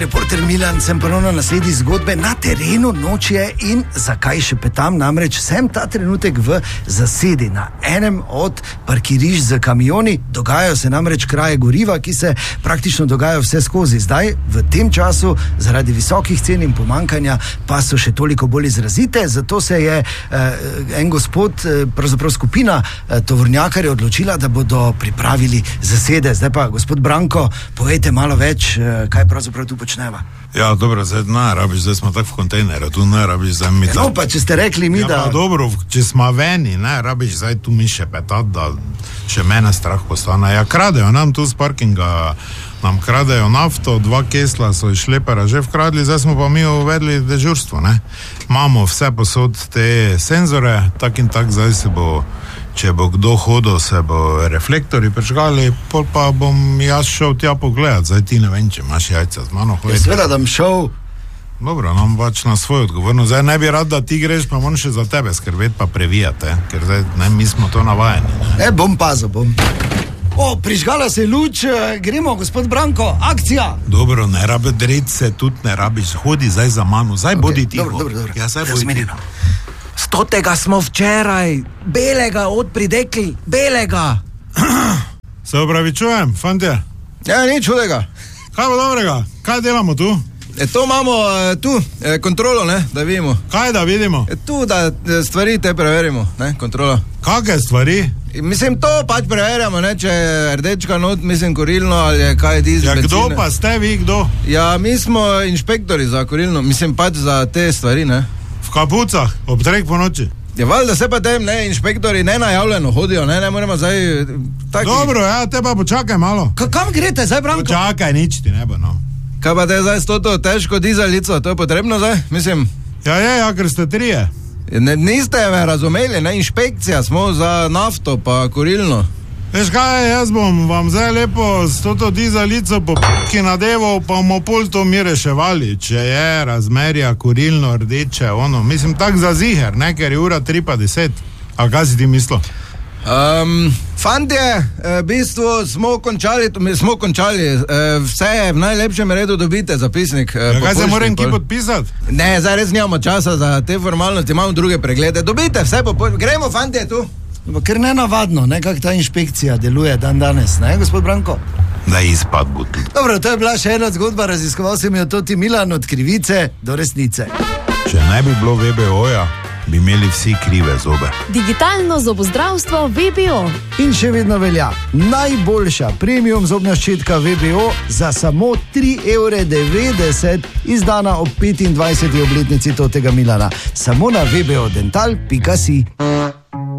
reporter Milan, sem ponovno na sledi zgodbe. Na terenu noč je in zakaj še petam, namreč sem ta trenutek v zasedi na enem od parkirišč z kamioni. Dogajajo se namreč kraje goriva, ki se praktično dogajajo vse skozi. Zdaj, v tem času, zaradi visokih cen in pomankanja, pa so še toliko bolj izrazite, zato se je en gospod, pravzaprav skupina tovornjakarjev odločila, da bodo pripravili zasede. Zdaj pa, gospod Branko, povejte malo več, kaj pravzaprav tu počneva. Ja, dobro, zdaj ne rabiš, zdaj smo tako v kontejneru, tu ne rabiš zdaj mi... No, pa če ste rekli mi, da... Ja, pa dobro, če smo veni, ne rabiš zdaj tu mi še petat, da še mene strah postane. Ja, kradejo nam tu z parkinga, nam kradejo nafto, 2 kesla so iz šlepera že vkradli, zdaj smo pa mi uvedli dežurstvo, ne. Imamo vse posod te senzore, tak in tak, zdaj se bo... Če bo kdo hodil, se bo reflektori prižgali, pol pa bom jaz šel tja pogledat. Zdaj ti ne vem, če imaš jajca z mano hoditi. Ja, seveda, da bom šel. Dobro, nam pač na svoj odgovornost. Zdaj ne bi rad, da ti greš, pa moram še za tebe skrbeti, pa previjati, ker zdaj, ne, mi smo to navajeni. Ne? Bom pazil, bom. O, prižgala se luč, gremo, gospod Branko, akcija! Dobro, ne rabi dreti se, tudi ne rabiš, hodi zdaj za mano, zdaj okay, bodi tiho. Dobro. Ja, zdaj bodi tiho. 100. smo včeraj, belega odpridekli, belega. Se opravičujem, fantje. Ja, nič čudega. Kaj bo dobrega? Kaj delamo tu? To imamo tu, kontrolo, ne, da vidimo. Kaj da vidimo? Tu, da stvari te preverimo, ne, kontrola. Kakve stvari? Mislim, to pač preverjamo, ne, če je rdečka not, mislim, kurilno, ali je kaj dizel, ja, benzine. Kdo pa ste vi, kdo? Ja, mi smo inšpektori za kurilno, mislim, pač za te stvari, ne. V kapucah, ob 3 po noči. Ja, valjda se pa tem, ne, inšpektori nenajavljeno hodijo, ne moramo zdaj... Taki... Dobro, ja, te pa počakaj malo. Kam grete zdaj, Branko? Počakaj, nič ti ne bo, no. Kaj pa te zdaj s to težko dizelico, to je potrebno zdaj, mislim? Ja, ker ste 3. Niste me razumeli, ne, inšpekcija smo za nafto pa kurilno. Veš kaj, jaz bom vam zdaj lepo s to dizelico po p***ki nadeval, pa bomo pol to mi reševali, če je razmerja kurilno, rdeče, ono, mislim, tak za ziher, ne, ker je ura 3:10. A kaj si ti mislil? Fantje, v bistvu smo končali, vse je v najlepšem redu, dobite zapisnik. Kaj se moram ki podpisati? Ne, zdaj res nimamo časa za te formalnosti, imamo druge preglede, dobite vse, gremo, fantje, tu. Ker nenavadno, ne, kak ta inšpekcija deluje dan danes, ne, gospod Branko? Da izpad bo tudi. Dobro, to je bila še ena zgodba, raziskoval sem jo toti Milan od krivice do resnice. Če ne bi bilo VBO-ja, bi imeli vsi krive zobe. Digitalno zobozdravstvo VBO. In še vedno velja, najboljša premium zobna ščitka VBO za samo 3,90 €, izdana ob 25. obletnici totega Milana. Samo na vbodental.si.